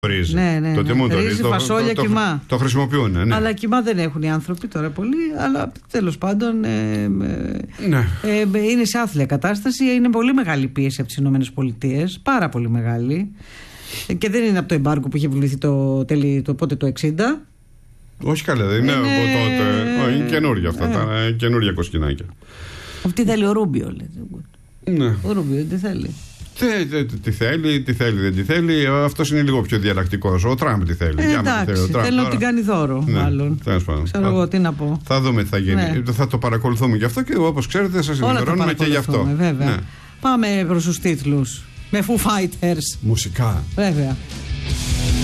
Ναι. Το τιμούν το ρύζι. Φασόλια, κιμά. Το χρησιμοποιούν. Ναι. Αλλά κιμά δεν έχουν οι άνθρωποι τώρα πολύ. Αλλά τέλος πάντων είναι σε άθλια κατάσταση. Είναι πολύ μεγάλη πίεση από τις ΗΠΑ. Πάρα πολύ μεγάλη. Και δεν είναι από το εμπάργκο που είχε βληθεί το 60. Όχι καλά, δεν είναι από τότε. Είναι καινούργια αυτά. Τα καινούργια κοσκινάκια. Αυτή θέλει ο Ρούμπιο, λέτε. Ναι. Ο Ρούμπιο δεν θέλει. Τι θέλει, δεν τη θέλει. Αυτός είναι λίγο πιο διαλλακτικός. Ο Τραμπ τι θέλει. Εντάξει, θέλω να την κάνει δώρο, μάλλον. Ξέρω εγώ τι να πω. Θα δούμε τι θα γίνει. Θα το παρακολουθούμε γι' αυτό και όπως ξέρετε σας ενημερώνουμε και γι' αυτό. Βέβαια. Πάμε προς τους τίτλους. Με Foo Fighters. Μουσικά. Βέβαια.